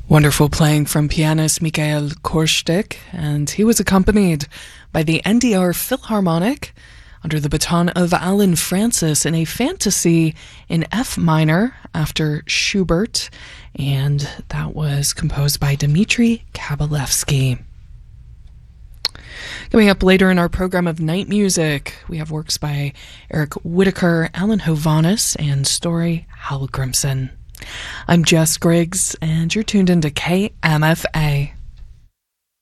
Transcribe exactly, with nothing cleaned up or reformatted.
Wonderful playing from pianist Mikhail Korstik, and he was accompanied by the N D R Philharmonic under the baton of Alan Francis in a fantasy in F minor after Schubert, and that was composed by Dmitri Kabalevsky. Coming up later in our program of Night Music, we have works by Eric Whitacre, Alan Hovhaness, and Story Hallgrimsson. I'm Jess Griggs, and you're tuned into K M F A.